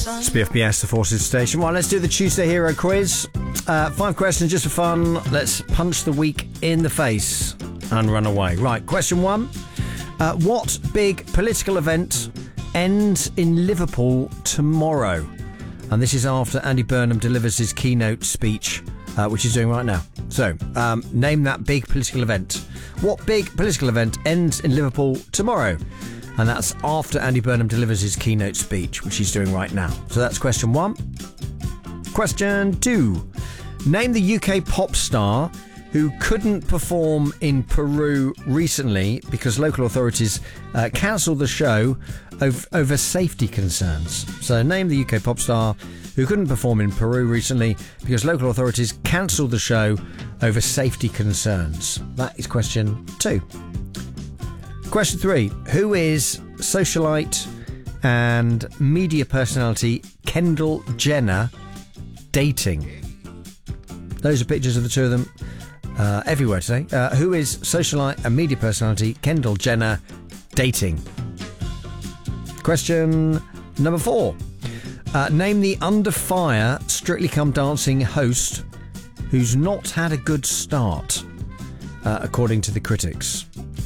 It's BFBS, the Forces Station. Right, let's do the Tuesday Hero quiz. 5 questions just for fun. Let's punch the week in the face and run away. Right, question 1. What big political event ends in Liverpool tomorrow? And this is after Andy Burnham delivers his keynote speech, which he's doing right now. So, name that big political event. What big political event ends in Liverpool tomorrow? And that's after Andy Burnham delivers his keynote speech, which he's doing right now. So that's question 1. Question 2. Name the UK pop star who couldn't perform in Peru recently because local authorities cancelled the show over safety concerns. So name the UK pop star who couldn't perform in Peru recently because local authorities cancelled the show over safety concerns. That is question 2. Question 3. Who is socialite and media personality Kendall Jenner dating? Those are pictures of the two of them everywhere today. Who is socialite and media personality Kendall Jenner dating? Question number 4. Name the Under Fire Strictly Come Dancing host who's not had a good start, according to the critics.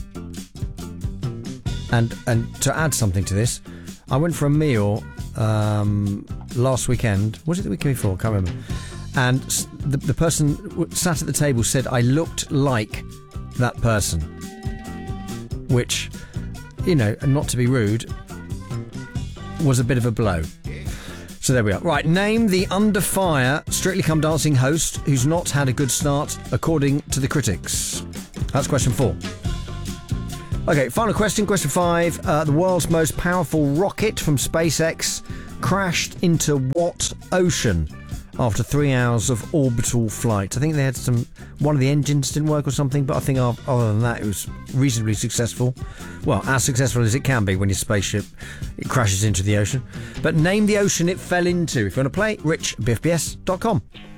And to add something to this, I went for a meal last weekend. Was it the weekend before? I can't remember. And the person sat at the table said I looked like that person. Which, you know, not to be rude, was a bit of a blow. So there we are. Right, name the Under Fire Strictly Come Dancing host who's not had a good start, according to the critics. That's question 4. Okay, final question, question 5. The world's most powerful rocket from SpaceX crashed into what ocean after 3 hours of orbital flight? I think they had one of the engines didn't work or something, but I think other than that, it was reasonably successful. Well, as successful as it can be when your spaceship it crashes into the ocean. But name the ocean it fell into. If you want to play, rich@bfbs.com.